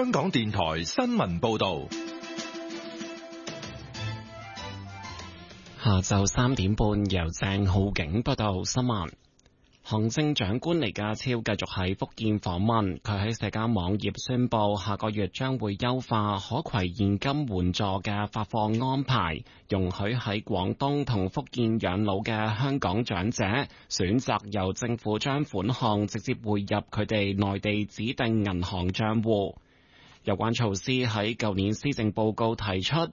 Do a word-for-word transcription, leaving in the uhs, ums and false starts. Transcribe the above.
香港電台新聞報道。 下晝三點半，由鄭浩景報道新聞。行政長官李家超繼續喺福建訪問，佢喺社交網頁宣布，下個月將會優化可攜現金援助嘅發放安排，容許喺廣東同福建養老嘅香港長者選擇由政府將款項直接匯入佢哋內地指定銀行賬戶。有關措施喺舊年施政報告提出，